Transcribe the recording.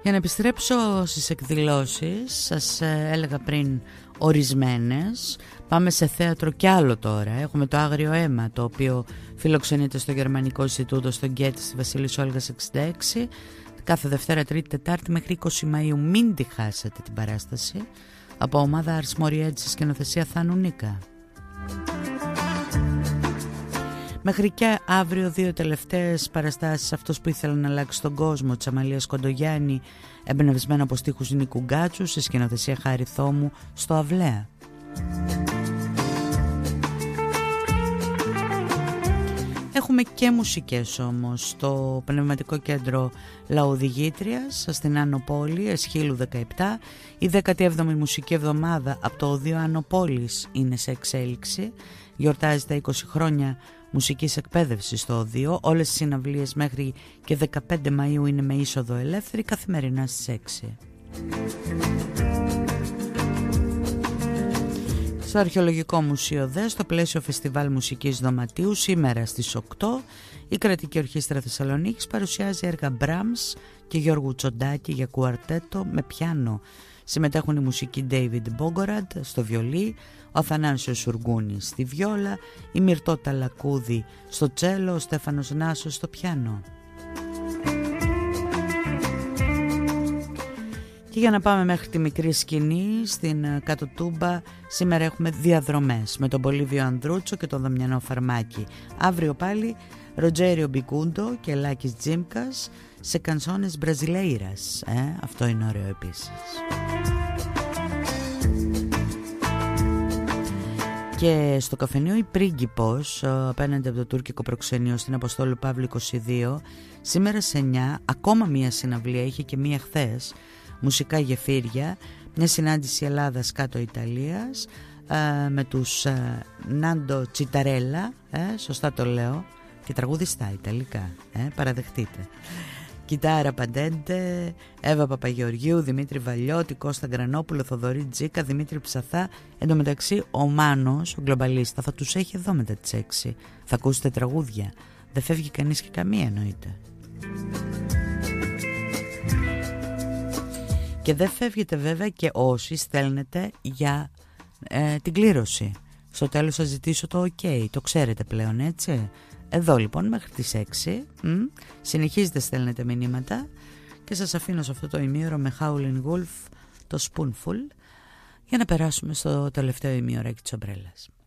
Για να επιστρέψω στις εκδηλώσεις, σας έλεγα πριν ορισμένες. Πάμε σε θέατρο κι άλλο τώρα. Έχουμε το Άγριο Αίμα, το οποίο φιλοξενείται στο Γερμανικό Ινστιτούτο στο Γκέτε στη Βασίλης Όλγας 66. Κάθε Δευτέρα, Τρίτη, Τετάρτη μέχρι 20 Μαΐου. Μην τη χάσετε την παράσταση. Από ομάδα Ars Morientis, σκηνοθεσία Θάνου Νίκα. Μέχρι και αύριο δύο τελευταίες παραστάσεις. Αυτός που ήθελε να αλλάξει τον κόσμο, της Αμαλίας Κοντογιάννη, εμπνευσμένο από στίχους Νίκου Γκάτσου, σε σκηνοθεσία Χάρη Θόμου, στο Αυλαία. Έχουμε και μουσικές όμως στο Πνευματικό Κέντρο Λαοδηγήτριας στην Άνω Πόλη, Εσχύλου 17. Η 17η Μουσική Εβδομάδα από το Οδείο Άνω Πόλης είναι σε εξέλιξη. Γιορτάζει τα 20 χρόνια μουσικής εκπαίδευσης στο Οδείο. Όλες οι συναυλίες μέχρι και 15 Μαΐου είναι με είσοδο ελεύθερη, καθημερινά στις 6. Στο Αρχαιολογικό Μουσείο ΔΕ, στο πλαίσιο Φεστιβάλ Μουσικής Δωματίου, σήμερα στις 8, η Κρατική Ορχήστρα Θεσσαλονίκης παρουσιάζει έργα Μπράμς και Γιώργου Τσοντάκη για κουαρτέτο με πιάνο. Συμμετέχουν οι μουσικοί David Bogorad στο βιολί, ο Αθανάσιος Σουργούνης στη βιόλα, η Μυρτώ Ταλακούδη στο τσέλο, ο Στέφανος Νάσος στο πιάνο. Και για να πάμε μέχρι τη μικρή σκηνή στην Κάτω Τούμπα, σήμερα έχουμε διαδρομές με τον Πολύβιο Ανδρούτσο και τον Δαμιανό Φαρμάκη. Αύριο πάλι Ροτζέριο Μπικούντο και Λάκης Τζίμκας σε κανσόνες Μπραζιλέιρας. Αυτό είναι ωραίο επίσης. Και στο καφενείο η Πρίγκιπος, απέναντι από το τουρκικό προξενείο στην Αποστόλου Παύλου 22, σήμερα σε 9, ακόμα μία συναυλία, είχε και μία χθες, μουσικά γεφύρια, μια συνάντηση Ελλάδας κάτω Ιταλίας, με τους Νάντο Τσιταρέλα, σωστά το λέω, και τραγουδιστά Ιταλικά, παραδεχτείτε. Κιτάρα Παντέντε, Εύα Παπαγεωργίου, Δημήτρη Βαλιώτη, Κώστα Γκρανόπουλο, Θοδωρή Τζίκα, Δημήτρη Ψαθά. Εν τω μεταξύ ο Μάνος, ο γκλομπαλίστα, θα τους έχει εδώ μετά τις 6. Θα ακούσετε τραγούδια. Δεν φεύγει κανείς και καμία, εννοείται. Και δεν φεύγετε βέβαια και όσοι στέλνετε για την κλήρωση. Στο τέλος θα ζητήσω το OK, το ξέρετε πλέον, έτσι. Εδώ λοιπόν μέχρι τις 6 συνεχίζετε, στέλνετε μηνύματα και σας αφήνω σε αυτό το ημίωρο με Howlin' Wolf, το Spoonful, για να περάσουμε στο τελευταίο ημίωράκι της ομπρέλας.